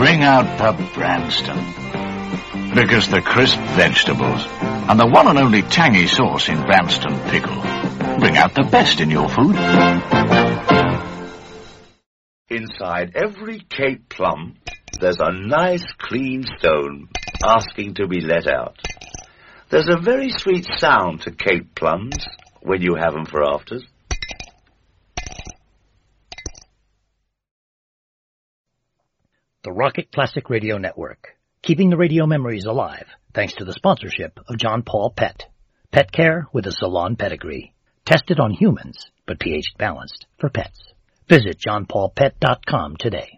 Bring out the Branston. Because the crisp vegetables and the one and only tangy sauce in Branston pickle bring out the best in your food. Inside every Cape plum, there's a nice clean stone asking to be let out. There's a very sweet sound to Cape plums when you have them for afters. The Rocket Classic Radio Network, keeping the radio memories alive thanks to the sponsorship of John Paul Pet. Pet care with a salon pedigree. Tested on humans, but pH balanced for pets. Visit johnpaulpet.com today.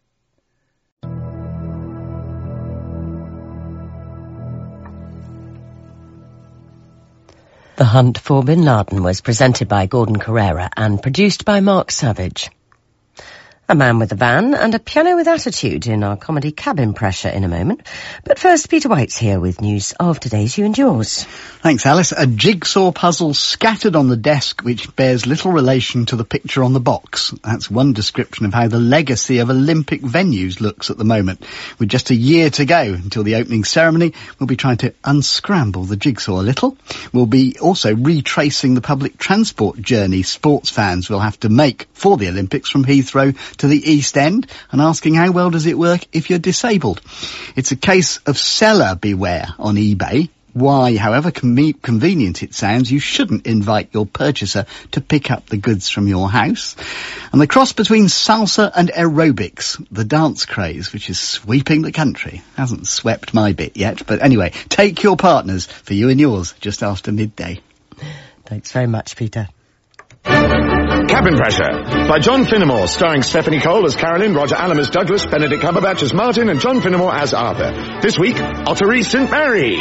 The Hunt for Bin Laden was presented by Gordon Carrera and produced by Mark Savage. A man with a van and a piano with attitude in our comedy Cabin Pressure in a moment. But first, Peter White's here with news of today's You and Yours. Thanks, Alice. A jigsaw puzzle scattered on the desk which bears little relation to the picture on the box. That's one description of how the legacy of Olympic venues looks at the moment. With just a year to go until the opening ceremony, we'll be trying to unscramble the jigsaw a little. We'll be also retracing the public transport journey sports fans will have to make for the Olympics from Heathrow to the East End and asking how well does it work if you're disabled. It's a case of seller beware on eBay. Why, however convenient it sounds, you shouldn't invite your purchaser to pick up the goods from your house. And the cross between salsa and aerobics, the dance craze, which is sweeping the country. Hasn't swept my bit yet, but anyway, take your partners for You and Yours just after midday. Thanks very much, Peter. Cabin Pressure by John Finnemore, starring Stephanie Cole as Carolyn, Roger Allam as Douglas, Benedict Cumberbatch as Martin, and John Finnemore as Arthur. This week, Ottery St Mary.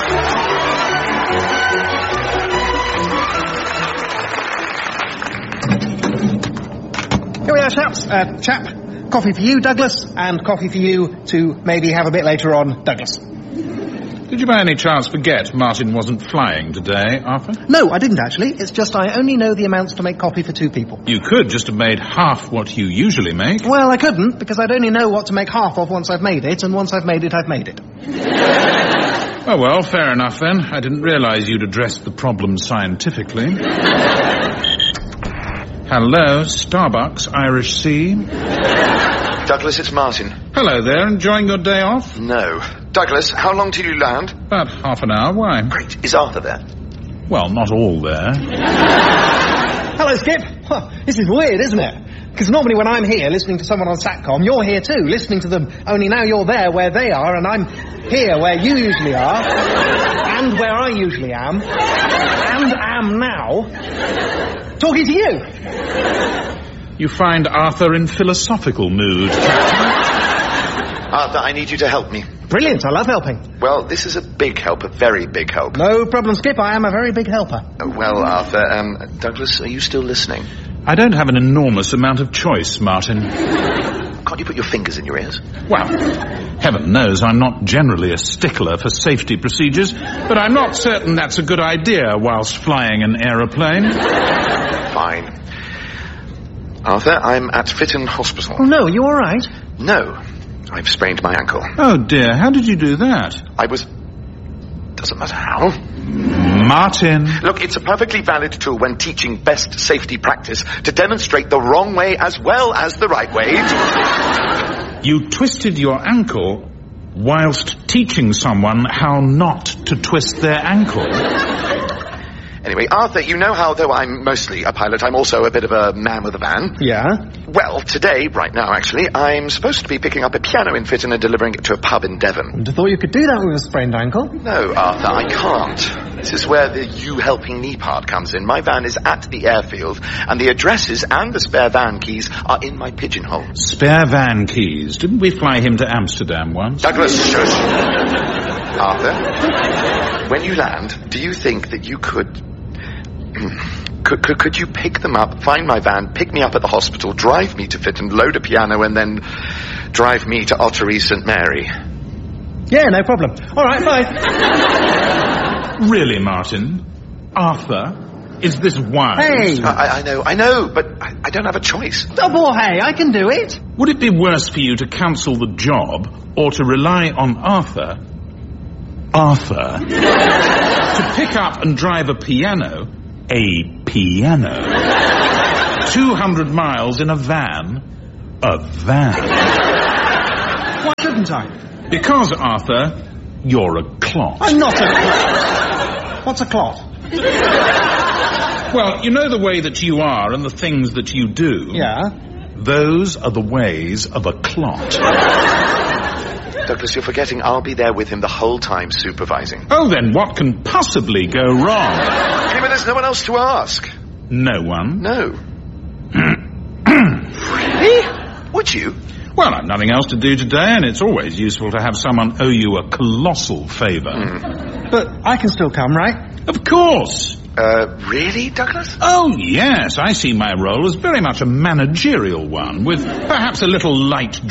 Here we are, chaps. Chap, coffee for you, Douglas, and coffee for you to maybe have a bit later on, Douglas. Did you by any chance forget Martin wasn't flying today, Arthur? No, I didn't actually. It's just I only know the amounts to make coffee for two people. You could just have made half what you usually make. Well, I couldn't, because I'd only know what to make half of once I've made it, and once I've made it, I've made it. Oh, well, fair enough then. I didn't realise you'd addressed the problem scientifically. Hello, Starbucks, Irish Sea. Douglas, it's Martin. Hello there, enjoying your day off? No. Douglas, how long till you land? About half an hour, why? Great. Is Arthur there? Well, not all there. Hello, Skip. This is weird, isn't it? Because normally when I'm here listening to someone on Satcom, you're here too, listening to them, only now you're there where they are, and I'm here where you usually are, and where I usually am, and am now, talking to you. You find Arthur in philosophical mood. Arthur, I need you to help me. Brilliant, I love helping. Well, this is a big help, a very big help. No problem, Skip, I am a very big helper. Well, Arthur, Douglas, are you still listening? I don't have an enormous amount of choice, Martin. Can't you put your fingers in your ears? Well, heaven knows I'm not generally a stickler for safety procedures, but I'm not certain that's a good idea whilst flying an aeroplane. Fine. Arthur, I'm at Fitton Hospital. Oh, no, are you all right? No, I've sprained my ankle. Oh, dear, how did you do that? Doesn't matter how. Martin. Look, it's a perfectly valid tool when teaching best safety practice to demonstrate the wrong way as well as the right way. You twisted your ankle whilst teaching someone how not to twist their ankle. Anyway, Arthur, you know how, though I'm mostly a pilot, I'm also a bit of a man with a van. Yeah? Well, today, right now, actually, I'm supposed to be picking up a piano in Fitton and delivering it to a pub in Devon. I thought you could do that with a sprained ankle. No, Arthur, I can't. This is where the you helping me part comes in. My van is at the airfield, and the addresses and the spare van keys are in my pigeonhole. Spare van keys? Didn't we fly him to Amsterdam once? Douglas, shush. Arthur, when you land, do you think that you could you pick them up, find my van, pick me up at the hospital, drive me to Fitton, load a piano, and then drive me to Ottery St Mary? Yeah, no problem. All right, bye. Really, Martin? Arthur? Is this wise? Hey! I know, but I don't have a choice. Double hay, I can do it. Would it be worse for you to cancel the job or to rely on Arthur to pick up and drive a piano 200 miles in a van? Why shouldn't I? Because, Arthur, you're a clot. I'm not a clot. What's a clot? Well, you know the way that you are and the things that you do? Yeah. Those are the ways of a clot. Douglas, you're forgetting I'll be there with him the whole time supervising. Oh, then what can possibly go wrong? Hey, but there's no one else to ask. No one? No. Really? Would you? Well, I've nothing else to do today, and it's always useful to have someone owe you a colossal favour. But I can still come, right? Of course. Really, Douglas? Oh, yes. I see my role as very much a managerial one, with perhaps a little light